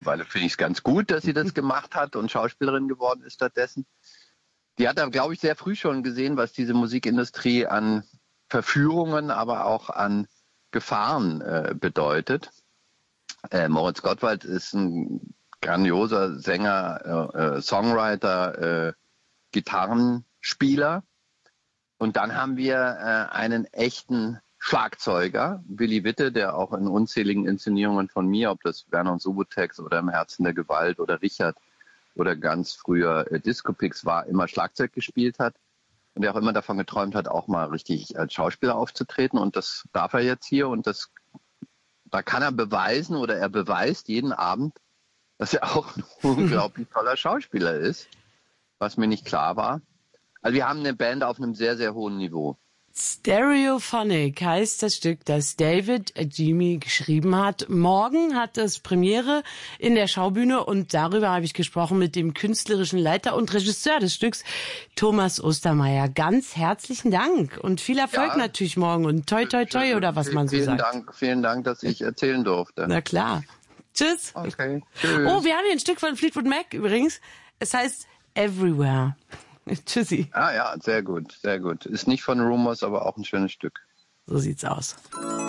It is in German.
Mittlerweile finde ich es ganz gut, dass sie das gemacht hat und Schauspielerin geworden ist stattdessen. Die hat da, glaube ich, sehr früh schon gesehen, was diese Musikindustrie an Verführungen, aber auch an Gefahren bedeutet. Moritz Gottwald ist ein grandioser Sänger, Songwriter, Gitarrenspieler. Und dann haben wir einen echten Schlagzeuger, Willy Witte, der auch in unzähligen Inszenierungen von mir, ob das Werner und Subutex oder Im Herzen der Gewalt oder Richard oder ganz früher Discopix war, immer Schlagzeug gespielt hat und der auch immer davon geträumt hat, auch mal richtig als Schauspieler aufzutreten. Und das darf er jetzt hier und da kann er beweisen oder er beweist jeden Abend, dass er auch ein unglaublich toller Schauspieler ist, was mir nicht klar war. Also wir haben eine Band auf einem sehr, sehr hohen Niveau. Stereophonic heißt das Stück, das David Ajimi geschrieben hat. Morgen hat es Premiere in der Schaubühne und darüber habe ich gesprochen mit dem künstlerischen Leiter und Regisseur des Stücks, Thomas Ostermeier. Ganz herzlichen Dank und viel Erfolg natürlich morgen und toi toi toi oder was man so sagt. Vielen Dank, dass ich erzählen durfte. Na klar. Tschüss. Okay, tschüss. Oh, wir haben hier ein Stück von Fleetwood Mac übrigens. Es heißt Everywhere. Tschüssi. Ah ja, sehr gut, sehr gut. Ist nicht von Rumors, aber auch ein schönes Stück. So sieht's aus.